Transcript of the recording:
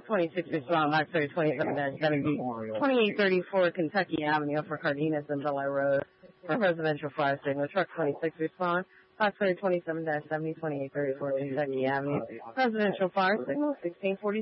Truck 26 respond, Oxford 27-70, 2834 Kentucky Avenue for Cardenas and Bel Air Road for residential fire signal. Truck 26 respond, Oxford 27-70, 2834 Kentucky Avenue, residential fire signal, 1640.